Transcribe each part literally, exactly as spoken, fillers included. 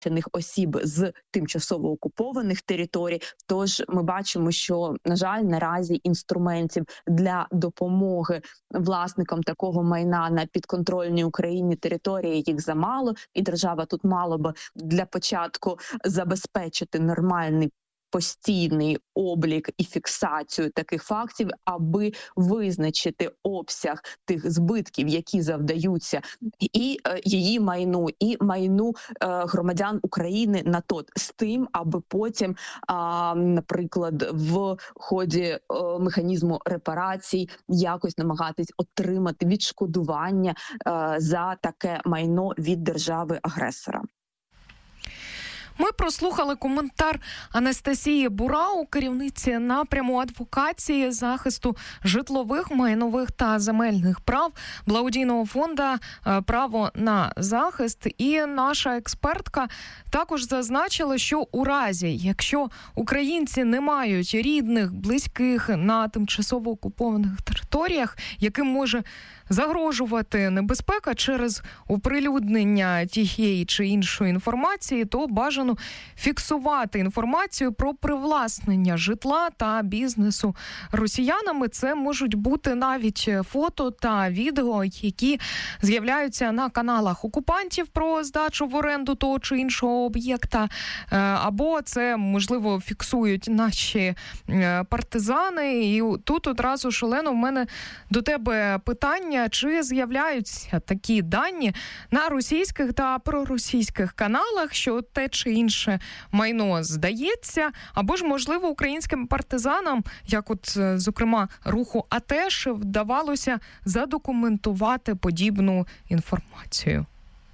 осіб з тимчасово окупованих територій. Тож ми бачимо, що, на жаль, наразі інструментів для допомоги власникам такого майна на підконтрольній Україні території їх замало, і держава тут мала б для початку забезпечити нормальний постійний облік і фіксацію таких фактів, аби визначити обсяг тих збитків, які завдаються і е, її майну, і майну е, громадян України на тот, з тим, аби потім, е, наприклад, в ході е, механізму репарацій якось намагатись отримати відшкодування е, за таке майно від держави-агресора. Ми прослухали коментар Анастасії Бурау, керівниці напряму адвокації захисту житлових, майнових та земельних прав благодійного фонду «Право на захист». І наша експертка також зазначила, що у разі, якщо українці не мають рідних, близьких на тимчасово окупованих територіях, яким може загрожувати небезпека через оприлюднення тієї чи іншої інформації, то бажано фіксувати інформацію про привласнення житла та бізнесу росіянами. Це можуть бути навіть фото та відео, які з'являються на каналах окупантів про здачу в оренду того чи іншого об'єкта, або це, можливо, фіксують наші партизани. І тут одразу, Олено, в мене до тебе питання, чи з'являються такі дані на російських та проросійських каналах, що те чи інше майно здається, або ж, можливо, українським партизанам, як от, зокрема, руху АТЕШ, вдавалося задокументувати подібну інформацію?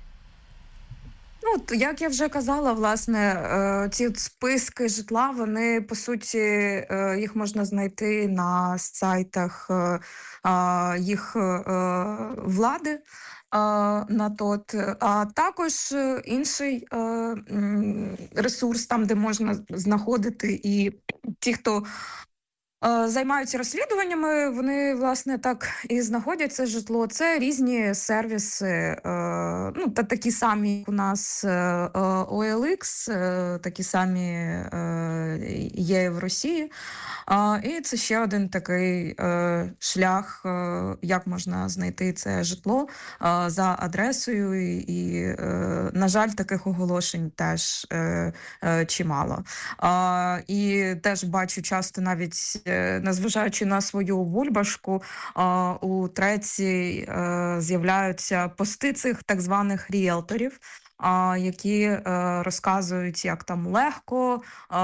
Ну, як я вже казала, власне, ці списки житла, вони, по суті, їх можна знайти на сайтах їх влади на тот, а також інший ресурс, там, де можна знаходити, і ті, хто займаються розслідуваннями, вони, власне, так і знаходять це житло. Це різні сервіси, ну, та такі самі, як у нас о ел ікс, такі самі є в Росії. І це ще один такий шлях, як можна знайти це житло за адресою. І, на жаль, таких оголошень теж чимало. І теж бачу часто навіть, незважаючи на свою бульбашку, у треці з'являються пости цих так званих ріелторів, які розказують, як там легко,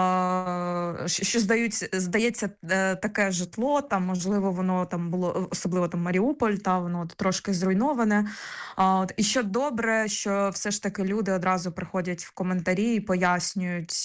що здають, здається таке житло, там, можливо, воно там було, особливо там Маріуполь, та воно трошки зруйноване. І що добре, що все ж таки люди одразу приходять в коментарі і пояснюють,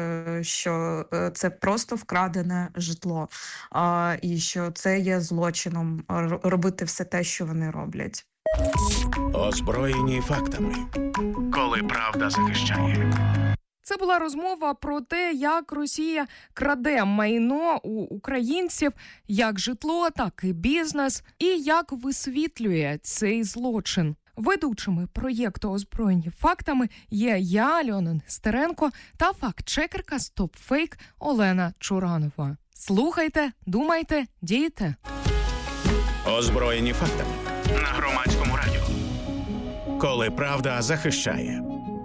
що це просто вкрадене житло, і що це є злочином робити все те, що вони роблять. Озброєні фактами. Коли правда захищає. Це була розмова про те, як Росія краде майно у українців, як житло, так і бізнес, і як висвітлює цей злочин. Ведучими проєкту «Озброєні фактами» є я, Альона Нестеренко, та фактчекерка «Стопфейк» Олена Чуранова. Слухайте, думайте, дійте. Озброєні фактами. На Громадському радіо. Коли правда захищає.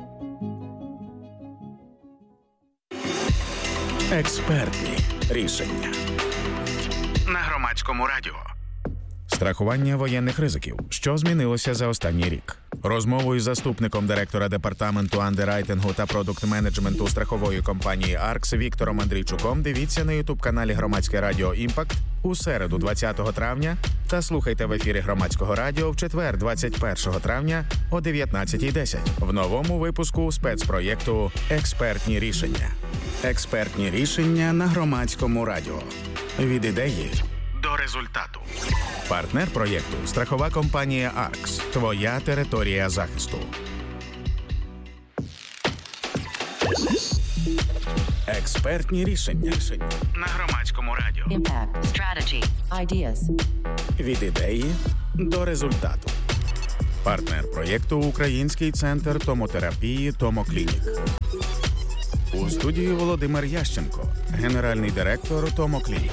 Експертні рішення. На Громадському радіо. Страхування воєнних ризиків. Що змінилося за останній рік? Розмову із заступником директора департаменту андеррайтингу та продукт-менеджменту страхової компанії «Аркс» Віктором Андрійчуком дивіться на ютуб-каналі Громадське радіо «Імпакт» у середу двадцятого травня та слухайте в ефірі Громадського радіо в четвер двадцять першого травня о дев'ятнадцятій десять в новому випуску спецпроєкту «Експертні рішення». Експертні рішення на Громадському радіо. Від ідеї до результату. Партнер проєкту – страхова компанія «Аркс». Твоя територія захисту. Експертні рішення на Громадському радіо. Impact. Strategy. Ideas. Від ідеї до результату. Партнер проєкту «Український центр томотерапії «Томоклінік». У студії Володимир Ященко, генеральний директор «Томоклінік».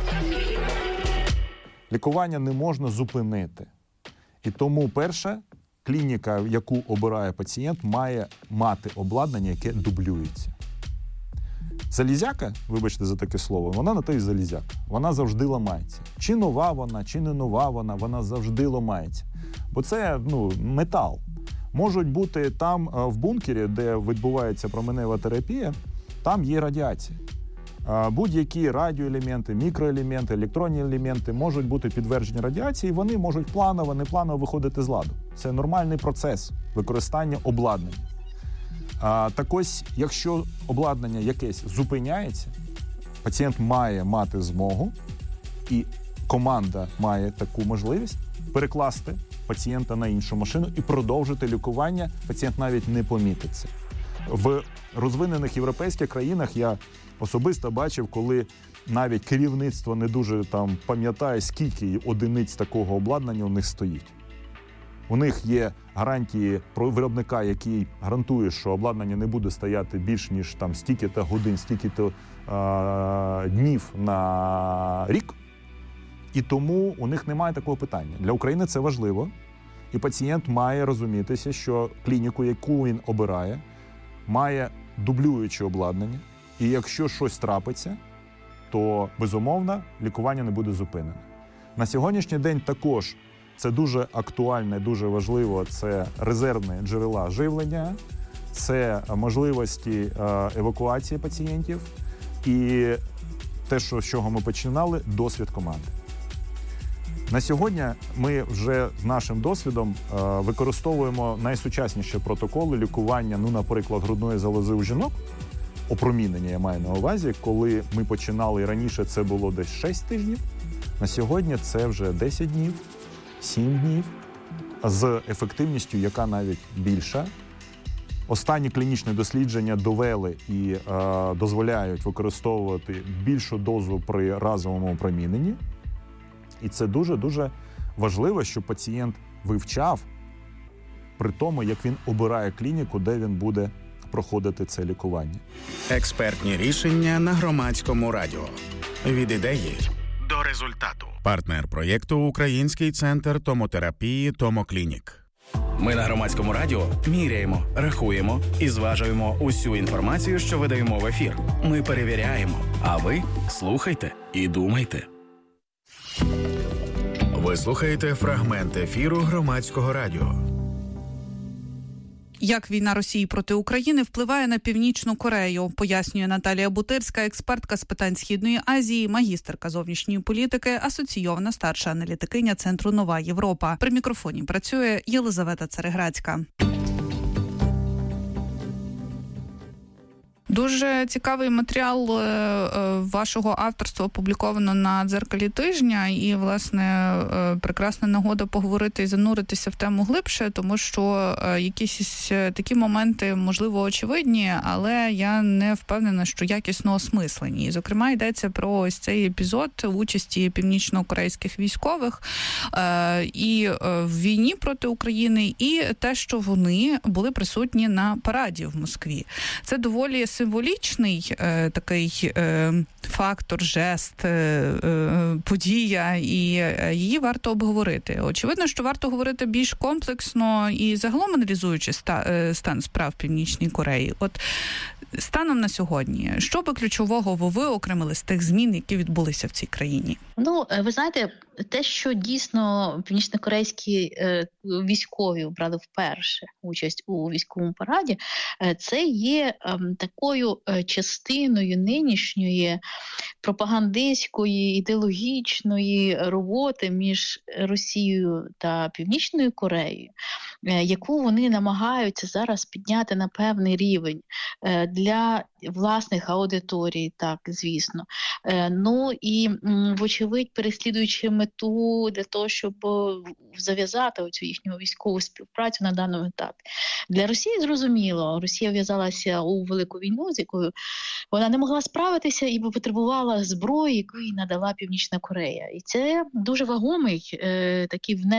Лікування не можна зупинити. І тому, перше, клініка, яку обирає пацієнт, має мати обладнання, яке дублюється. Залізяка, вибачте за таке слово, вона на то і залізяка. Вона завжди ламається. Чи нова вона, чи не нова вона, вона завжди ламається. Бо це, ну, метал. Можуть бути там, в бункері, де відбувається променева терапія, там є радіація. Будь-які радіоелементи, мікроелементи, електронні елементи можуть бути підтверджені радіації, і вони можуть планово, непланово виходити з ладу. Це нормальний процес використання обладнання. А, так ось, якщо обладнання якесь зупиняється, пацієнт має мати змогу, і команда має таку можливість перекласти пацієнта на іншу машину і продовжити лікування, пацієнт навіть не помітить це. В розвинених європейських країнах я особисто бачив, коли навіть керівництво не дуже там пам'ятає, скільки одиниць такого обладнання у них стоїть. У них є гарантії про виробника, який гарантує, що обладнання не буде стояти більш ніж там стільки-то годин, стільки-то е- днів на рік. І тому у них немає такого питання. Для України це важливо. І пацієнт має розумітися, що клініку, яку він обирає, має дублююче обладнання. І якщо щось трапиться, то, безумовно, лікування не буде зупинене. На сьогоднішній день також це дуже актуально і дуже важливо. Це резервні джерела живлення, це можливості евакуації пацієнтів і те, що, з чого ми починали, досвід команди. На сьогодні ми вже з нашим досвідом використовуємо найсучасніші протоколи лікування, ну, наприклад, грудної залози у жінок, опромінення я маю на увазі, коли ми починали раніше, це було десь шість тижнів, на сьогодні це вже десять днів, сім днів, з ефективністю, яка навіть більша. Останні клінічні дослідження довели і е, дозволяють використовувати більшу дозу при разовому опроміненні. І це дуже-дуже важливо, щоб пацієнт вивчав при тому, як він обирає клініку, де він буде проходити це лікування. Експертні рішення на Громадському радіо. Від ідеї до результату. Партнер проєкту «Український центр томотерапії «Томоклінік». Ми на Громадському радіо міряємо, рахуємо і зважуємо усю інформацію, що видаємо в ефір. Ми перевіряємо, а ви слухайте і думайте. Ви слухаєте фрагмент ефіру Громадського радіо. Як війна Росії проти України впливає на Північну Корею, пояснює Наталія Бутирська, експертка з питань Східної Азії, магістерка зовнішньої політики, асоційована старша аналітикиня Центру «Нова Європа». При мікрофоні працює Єлизавета Цареградська. Дуже цікавий матеріал вашого авторства опубліковано на «Дзеркалі тижня», і, власне, прекрасна нагода поговорити і зануритися в тему глибше, тому що якісь такі моменти, можливо, очевидні, але я не впевнена, що якісно осмислені. І, зокрема, йдеться про ось цей епізод участі північно-корейських військових і в війні проти України, і те, що вони були присутні на параді в Москві. Це доволі символічний е, такий е, фактор, жест, е, е, подія, і е, її варто обговорити. Очевидно, що варто говорити більш комплексно і загалом аналізуючи ста, е, стан справ в Північній Кореї. От станом на сьогодні, що би ключового ви виокремили з тих змін, які відбулися в цій країні? Ну, ви знаєте, те, що дійсно північнокорейські е, військові брали вперше участь у військовому параді, е, це є е, такою е, частиною нинішньої пропагандистської, ідеологічної роботи між Росією та Північною Кореєю, е, яку вони намагаються зараз підняти на певний рівень е, для власних аудиторій, так, звісно. Е, ну і, вочевидь, переслідуючи мету для того, щоб зав'язати оцю їхню військову співпрацю на даному етапі. Для Росії зрозуміло, Росія в'язалася у велику війну, з якою вона не могла справитися і потребувала зброї, яку їй надала Північна Корея. І це дуже вагомий е, такий внесок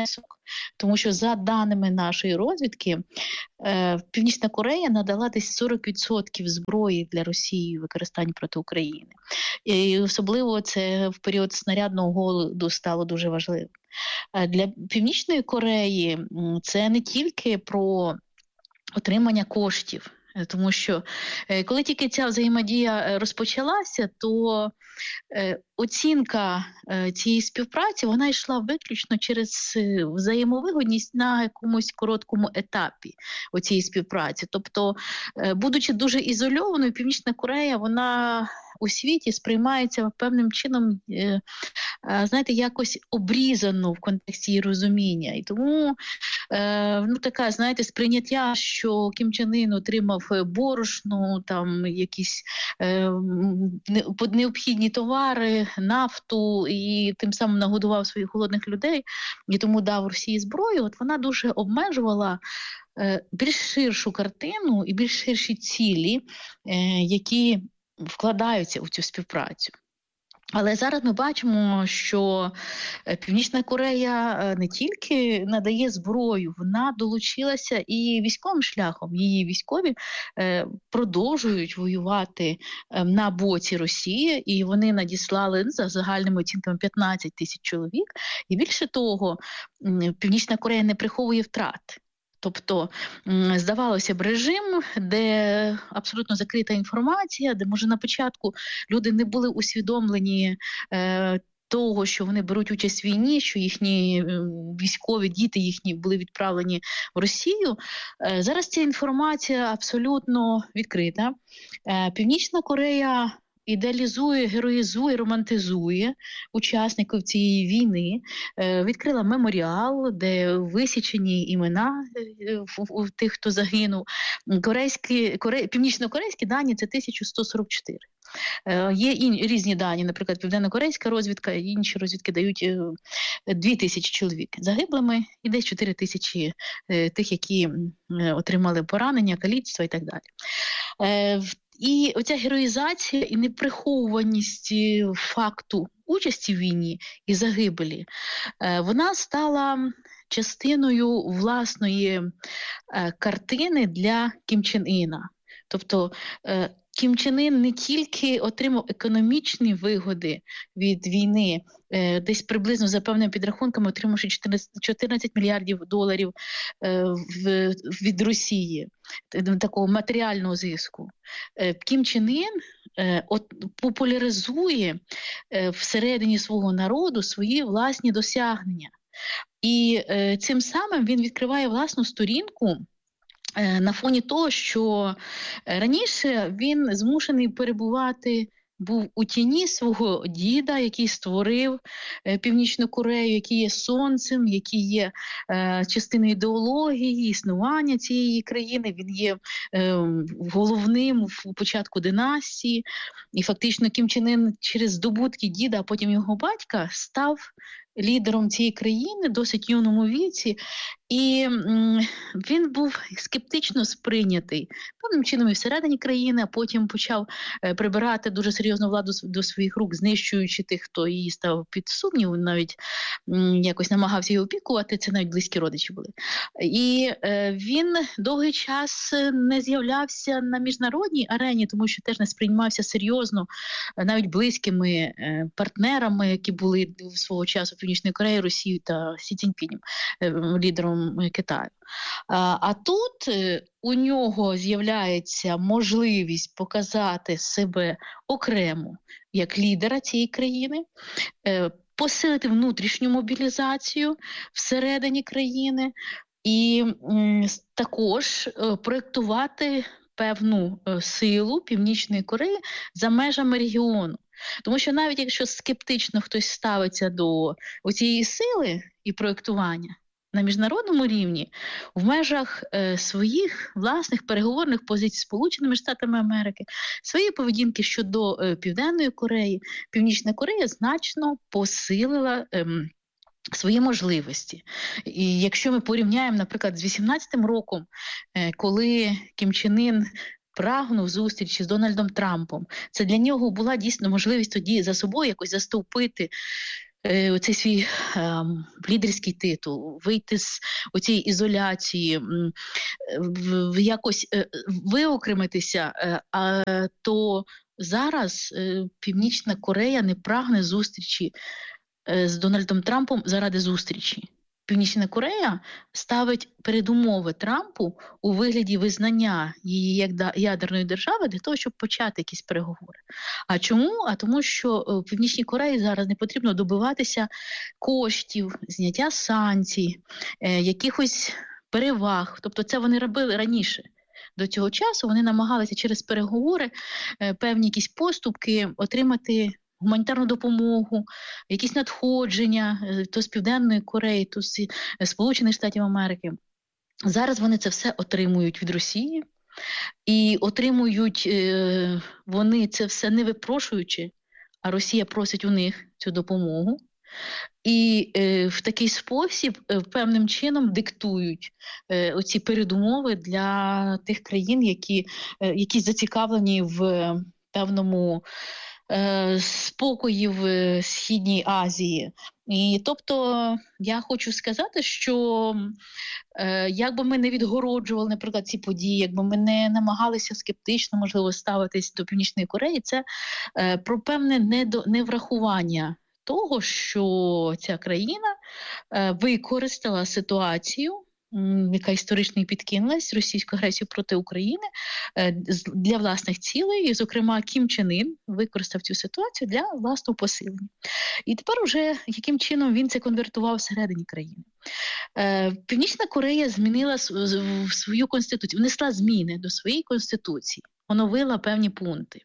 Тому що за даними нашої розвідки, Північна Корея надала десь сорок відсотків зброї для Росії в використанні проти України. І особливо це в період снарядного голоду стало дуже важливим. Для Північної Кореї це не тільки про отримання коштів, тому що коли тільки ця взаємодія розпочалася, то оцінка цієї співпраці, вона йшла виключно через взаємовигодність на якомусь короткому етапі оцієї співпраці. Тобто, будучи дуже ізольованою, Північна Корея, вона у світі сприймається певним чином, знаєте, якось обрізано в контексті її розуміння. І тому, ну, така, знаєте, сприйняття, що Кім Чен Ін отримав борошно, там, якісь е, необхідні товари, нафту, і тим самим нагодував своїх голодних людей, і тому дав Росії зброю, от вона дуже обмежувала е, більш ширшу картину і більш ширші цілі, е, які вкладаються у цю співпрацю. Але зараз ми бачимо, що Північна Корея не тільки надає зброю, вона долучилася і військовим шляхом. Її військові продовжують воювати на боці Росії, і вони надіслали за загальними оцінками п'ятнадцять тисяч чоловік. І більше того, Північна Корея не приховує втрат. Тобто, здавалося б, режим, де абсолютно закрита інформація, де, може, на початку люди не були усвідомлені е, того, що вони беруть участь в війні, що їхні військові, діти їхні були відправлені в Росію. Е, зараз ця інформація абсолютно відкрита. Е, Північна Корея ідеалізує, героїзує, романтизує учасників цієї війни, відкрила меморіал, де висічені імена у тих, хто загинув. Корейські, коре, північно-корейські дані – це тисяча сто сорок чотири. Є і різні дані, наприклад, південно-корейська розвідка, інші розвідки дають дві тисячі чоловік загиблими і десь чотири тисячі тих, які отримали поранення, каліцтва і так далі. І оця героїзація і неприховуваність факту участі в війні і загибелі, вона стала частиною власної картини для Кім Чен Іна. Тобто Кім Чен Ін не тільки отримав економічні вигоди від війни, десь приблизно за певними підрахунками отримавши чотирнадцять мільярдів доларів від Росії, такого матеріального зиску. Кім Чен Ін популяризує всередині свого народу свої власні досягнення. І цим самим він відкриває власну сторінку на фоні того, що раніше він змушений перебувати був у тіні свого діда, який створив Північну Корею, який є сонцем, який є е, частиною ідеології, існування цієї країни. Він є е, головним в початку династії. І фактично Кім Чен Ін через здобутки діда, а потім його батька, став лідером цієї країни в досить юному віці, і м, він був скептично сприйнятий певним чином і всередині країни, а потім почав е, прибирати дуже серйозну владу до своїх рук, знищуючи тих, хто її став під сумнів, навіть м, якось намагався її опікувати, це навіть близькі родичі були. І е, він довгий час не з'являвся на міжнародній арені, тому що теж не сприймався серйозно навіть близькими е, партнерами, які були свого часу Північної Кореї, Росії та Сі Цзіньпінем, лідером Китаю. А, а тут у нього з'являється можливість показати себе окремо як лідера цієї країни, посилити внутрішню мобілізацію всередині країни і м, також проєктувати певну силу Північної Кореї за межами регіону. Тому що навіть якщо скептично хтось ставиться до цієї сили і проєктування на міжнародному рівні, в межах е, своїх власних переговорних позицій з Сполученими Штатами Америки, своєї поведінки щодо е, Південної Кореї, Північна Корея значно посилила е, свої можливості. І якщо ми порівняємо, наприклад, з вісімнадцятим роком, е, коли Кім Чен Ін прагнув зустрічі з Дональдом Трампом, це для нього була дійсно можливість тоді за собою якось застовпити оцей свій е, лідерський титул, вийти з оцієї ізоляції, в, якось е, виокремитися, е, а, то зараз е, Північна Корея не прагне зустрічі е, з Дональдом Трампом заради зустрічі. Північна Корея ставить передумови Трампу у вигляді визнання її як ядерної держави для того, щоб почати якісь переговори. А чому? А тому, що в Північній Кореї зараз не потрібно добиватися коштів, зняття санкцій, е, якихось переваг. Тобто це вони робили раніше. До цього часу вони намагалися через переговори е, певні якісь поступки отримати гуманітарну допомогу, якісь надходження то з Південної Кореї, то з Сполучених Штатів Америки. Зараз вони це все отримують від Росії. І отримують е, вони це все не випрошуючи, а Росія просить у них цю допомогу. І е, в такий спосіб е, певним чином диктують е, оці передумови для тих країн, які, е, які зацікавлені в певному спокої в Східній Азії. І тобто я хочу сказати, що е, як би ми не відгороджували, наприклад, ці події, якби ми не намагалися скептично, можливо, ставитись до Північної Кореї, це е, про певне недо, неврахування того, що ця країна е, використала ситуацію, яка історично підкинулась, російську агресію проти України для власних цілей. І, зокрема, Кім Чен Ін використав цю ситуацію для власного посилення. І тепер уже яким чином він це конвертував всередині країни. Північна Корея змінила свою конституцію, внесла зміни до своєї конституції, оновила певні пункти.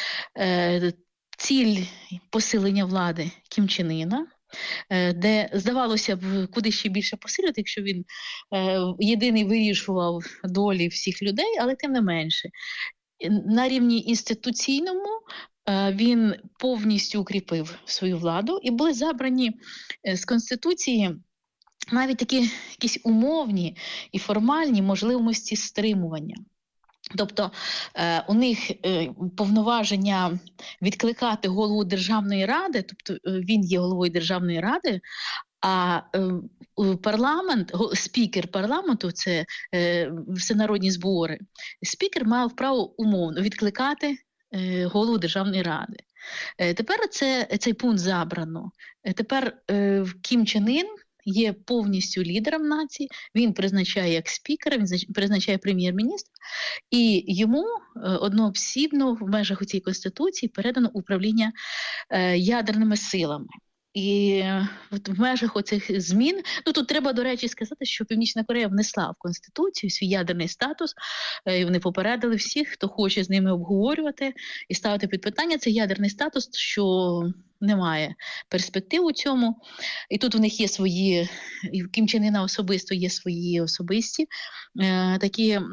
Ціль посилення влади Кім Чен Іна, де, здавалося б, куди ще більше посилити, якщо він е, єдиний вирішував долі всіх людей, але тим не менше. На рівні інституційному е, він повністю укріпив свою владу, і були забрані е, з Конституції навіть такі якісь умовні і формальні можливості стримування. Тобто е, у них е, повноваження відкликати голову Державної ради, тобто е, він є головою Державної ради, а е, парламент, спікер парламенту, це е, всенародні збори, спікер мав право умовно відкликати е, голову Державної ради. Е, тепер це, цей пункт забрано. Е, тепер е, Кім Чен Ін є повністю лідером нації, він призначає як спікера, він призначає прем'єр-міністра, і йому одноосібно в межах цієї конституції передано управління е, ядерними силами. І в межах оцих змін, ну тут треба, до речі, сказати, що Північна Корея внесла в Конституцію свій ядерний статус, і вони попередили всіх, хто хоче з ними обговорювати і ставити під питання цей ядерний статус, що немає перспектив у цьому. І тут у них є свої, і в Кім Чен Іна особисто є свої особисті е, такі е,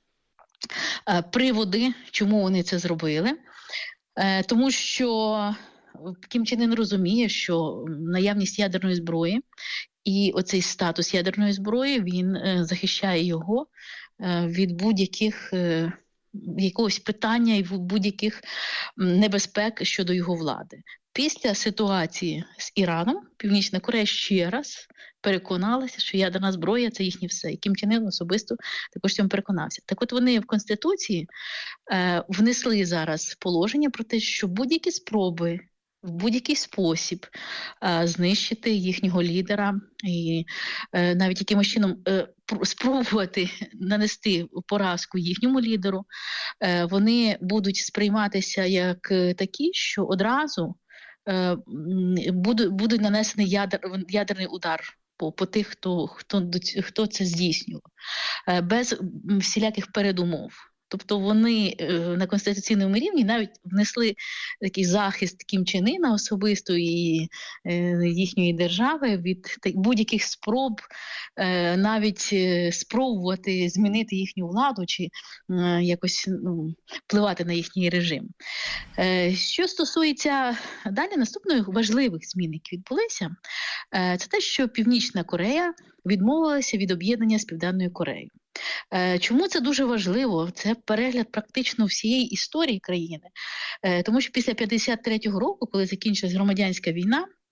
приводи, чому вони це зробили. Е, тому що Кім Чен Ін розуміє, що наявність ядерної зброї і оцей статус ядерної зброї, він е, захищає його е, від будь-яких е, якогось питання і будь-яких небезпек щодо його влади. Після ситуації з Іраном Північна Корея ще раз переконалася, що ядерна зброя – це їхнє все. І Кім Чен Ін особисто також цьому переконався. Так от вони в Конституції е, внесли зараз положення про те, що будь-які спроби в будь-який спосіб е, знищити їхнього лідера і е, навіть якимось чином е, спробувати нанести поразку їхньому лідеру, е, вони будуть сприйматися як такі, що одразу е, буде, буде нанесений ядер, ядерний удар по, по тих, хто, хто, хто це здійснював, е, без всіляких передумов. Тобто вони е, на конституційному рівні навіть внесли такий захист Кім Чен Іна особисто і е, їхньої держави від будь-яких спроб е, навіть е, спробувати змінити їхню владу чи е, якось ну, впливати на їхній режим. Е, що стосується далі наступних важливих змін, які відбулися, е, це те, що Північна Корея відмовилася від об'єднання з Південною Кореєю. Чому це дуже важливо? Це перегляд практично всієї історії країни. Тому що після п'ятдесят третього року, коли закінчилась громадянська війна,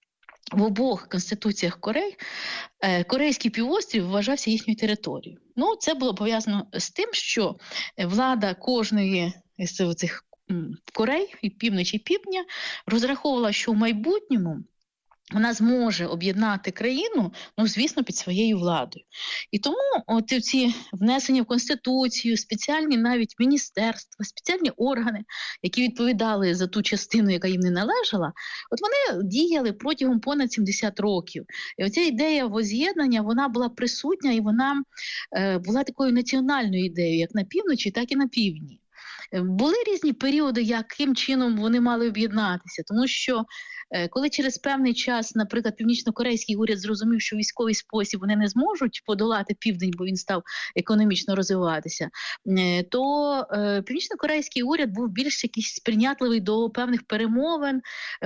в обох конституціях Корей Корейський півострів вважався їхньою територією. Ну, це було пов'язано з тим, що влада кожної з цих Корей, і півночі, і півдня, розраховувала, що в майбутньому вона зможе об'єднати країну, ну, звісно, під своєю владою. І тому от ці внесення в Конституцію, спеціальні навіть міністерства, спеціальні органи, які відповідали за ту частину, яка їм не належала, от вони діяли протягом понад сімдесят років. І оця ідея воз'єднання, вона була присутня, і вона е, була такою національною ідеєю, як на півночі, так і на півдні. Були різні періоди, яким чином вони мали об'єднатися, тому що коли через певний час, наприклад, північно-корейський уряд зрозумів, що військовий спосіб вони не зможуть подолати південь, бо він став економічно розвиватися, то е, північно-корейський уряд був більш якийсь сприйнятливий до певних перемовин,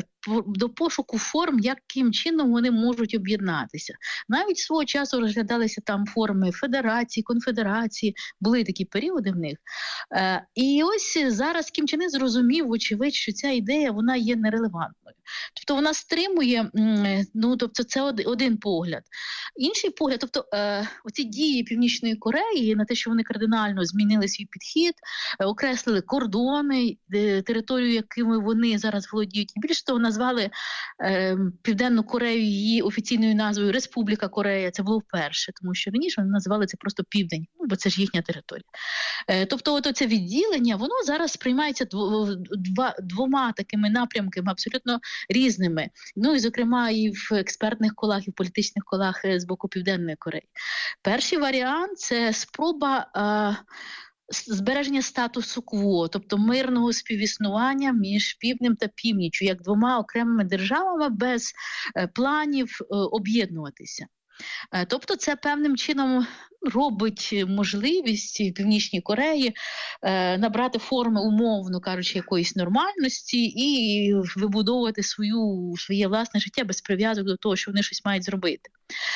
до пошуку форм, яким чином вони можуть об'єднатися. Навіть свого часу розглядалися там форми федерації, конфедерації, були такі періоди в них. Е, і ось зараз Кім Чен Ін зрозумів, вочевидь, що ця ідея, вона є нерелевантною. Тобто вона стримує, ну, тобто це один погляд. Інший погляд, тобто е, оці дії Північної Кореї на те, що вони кардинально змінили свій підхід, е, окреслили кордони, е, територію, якими вони зараз володіють, і більше того, назвали е, Південну Корею її офіційною назвою Республіка Корея. Це було вперше, тому що раніше вони називали це просто Південь, ну, бо це ж їхня територія. Е, тобто от це відділення, воно зараз сприймається два, двома такими напрямками абсолютно різними. Ну і, зокрема, і в експертних колах, і в політичних колах з боку Південної Кореї. Перший варіант – це спроба а, збереження статусу кво, тобто мирного співіснування між півднем та північчю, як двома окремими державами без е, планів е, об'єднуватися. Е, тобто це певним чином робить можливість Північній Кореї е, набрати форми, умовно кажучи, якоїсь нормальності і вибудовувати свою, своє власне життя без прив'язок до того, що вони щось мають зробити.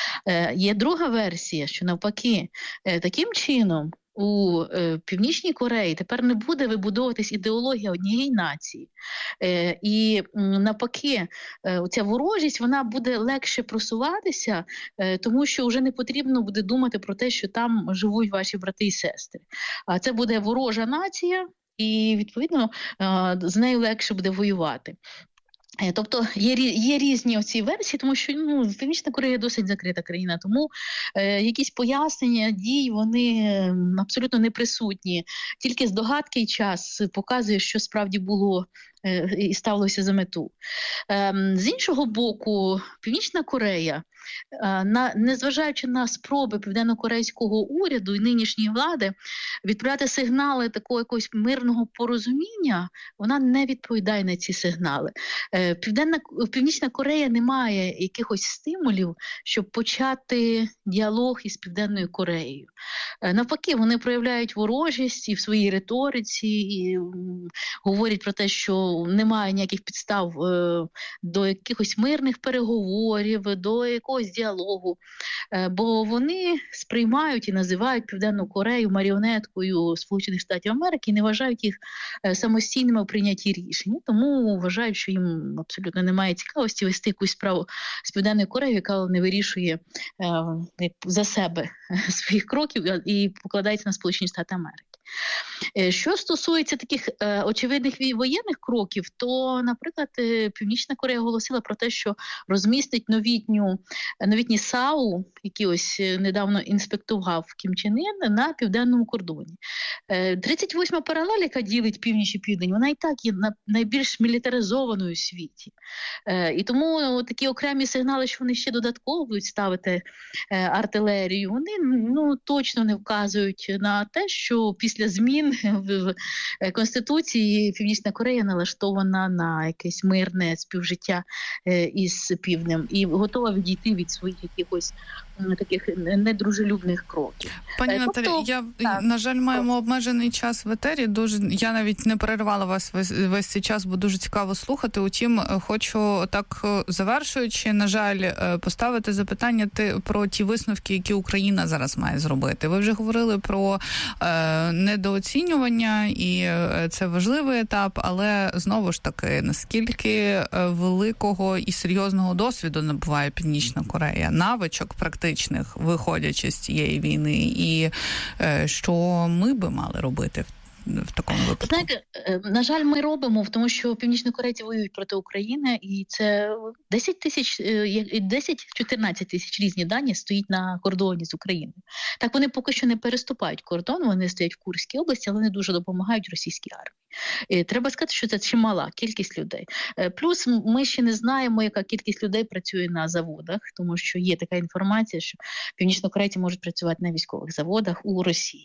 Е, є друга версія, що навпаки, е, таким чином у е, Північній Кореї тепер не буде вибудовуватись ідеологія однієї нації. Е, і навпаки, е, ця ворожість, вона буде легше просуватися, е, тому що вже не потрібно буде думати про те, що там живуть ваші брати і сестри. А це буде ворожа нація, і, відповідно, е, з нею легше буде воювати. Тобто є, є різні оці версії, тому що ну, Північна Корея досить закрита країна, тому е, якісь пояснення дій, вони абсолютно не присутні. Тільки здогадки і час показує, що справді було е, і ставилося за мету. Е, з іншого боку, Північна Корея, на, незважаючи на спроби південно-корейського уряду і нинішньої влади відправляти сигнали такого якогось мирного порозуміння, вона не відповідає на ці сигнали. Південна, Північна Корея не має якихось стимулів, щоб почати діалог із Південною Кореєю. Навпаки, вони проявляють ворожість і в своїй риториці, і говорять про те, що немає ніяких підстав до якихось мирних переговорів, до якогось діалогу, бо вони сприймають і називають Південну Корею маріонеткою Сполучених Штатів Америки і не вважають їх самостійними у прийнятті рішень. Тому вважають, що їм абсолютно немає цікавості вести якусь справу з Південною Кореєю, яка не вирішує за себе своїх кроків і покладається на Сполучені Штати Америки. Що стосується таких е, очевидних воєнних кроків, то, наприклад, Північна Корея оголосила про те, що розмістить новітню, новітні САУ, які ось недавно інспектував Кім Чен Ін, на південному кордоні. Е, тридцять восьма паралель, яка ділить північ і південь, вона і так є найбільш мілітаризованою у світі. Е, і тому такі окремі сигнали, що вони ще додатково будуть ставити е, артилерію, вони ну, точно не вказують на те, що після змін в Конституції Північна Корея налаштована на якесь мирне співжиття із Півднем і готова відійти від своїх якихось таких недружелюбних кроків. Пані тобто, Наталі, я, так. на жаль, маємо обмежений час в етері. Дуже я навіть не перервала вас весь, весь цей час, бо дуже цікаво слухати. Утім, хочу так, завершуючи, на жаль, поставити запитання про ті висновки, які Україна зараз має зробити. Ви вже говорили про е, недооцінювання, і це важливий етап, але знову ж таки, наскільки великого і серйозного досвіду набуває Північна Корея, навичок практичних, виходячи з цієї війни, і е, що ми би мали робити в в такому випадку? Знаєте, на жаль, ми робимо, тому що північнокорейці воюють проти України, і це десять тисяч, десять-чотирнадцять тисяч різні дані стоїть на кордоні з Україною. Так, вони поки що не переступають кордон, вони стоять в Курській області, але вони дуже допомагають російській армії. І треба сказати, що це чимала кількість людей. Плюс ми ще не знаємо, яка кількість людей працює на заводах, тому що є така інформація, що північнокорейці можуть працювати на військових заводах у Росії.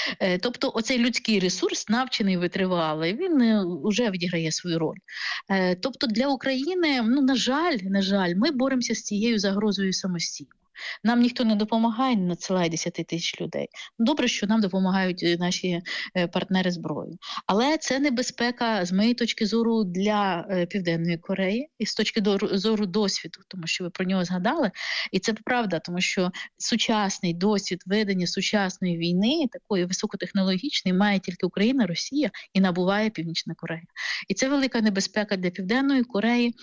Тобто оцей людський ресурс, навчений, витривалий, він вже відіграє свою роль. Тобто для України, ну, на жаль, на жаль, ми боремося з цією загрозою самостійно. Нам ніхто не допомагає, не надсилає десять тисяч людей. Добре, що нам допомагають наші партнери зброю. Але це небезпека, з моєї точки зору, для Південної Кореї і з точки зору досвіду, тому що ви про нього згадали. І це правда, тому що сучасний досвід ведення сучасної війни, такої високотехнологічної, має тільки Україна, Росія і набуває Північна Корея. І це велика небезпека для Південної Кореї,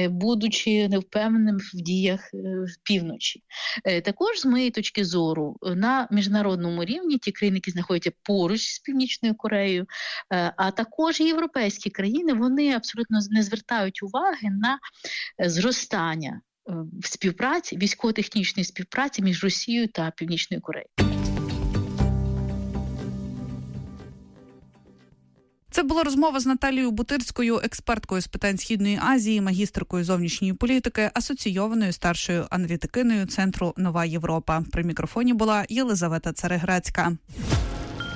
будучи невпевненим в діях півночі. Також, з моєї точки зору, на міжнародному рівні ті країни, які знаходяться поруч з Північною Кореєю, а також і європейські країни, вони абсолютно не звертають уваги на зростання співпраці, військово-технічної співпраці між Росією та Північною Кореєю. Це була розмова з Наталією Бутирською, експерткою з питань Східної Азії, магістеркою зовнішньої політики, асоційованою старшою аналітикиною Центру «Нова Європа». При мікрофоні була Єлизавета Цареградська.